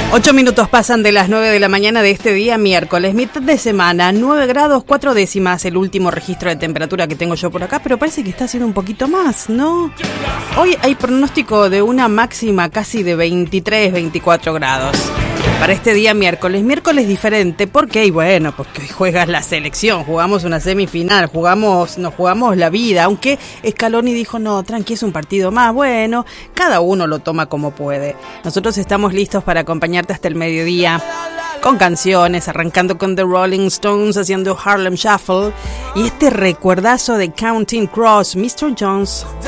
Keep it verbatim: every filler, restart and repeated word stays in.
Ocho minutos pasan de las nueve de la mañana de este día miércoles, mitad de semana, nueve grados, cuatro décimas, el último registro de temperatura que tengo yo por acá, pero parece que está haciendo un poquito más, ¿no? Hoy hay pronóstico de una máxima casi de veintitrés, veinticuatro grados. Para este día miércoles, miércoles diferente, ¿por qué? Y bueno, porque hoy juegas la selección, jugamos una semifinal, jugamos, nos jugamos la vida, aunque Scaloni dijo, no, tranqui, es un partido más, bueno, cada uno lo toma como puede. Nosotros estamos listos para acompañarte hasta el mediodía, con canciones, arrancando con The Rolling Stones, haciendo Harlem Shuffle, y este recuerdazo de Counting Cross, mister Jones.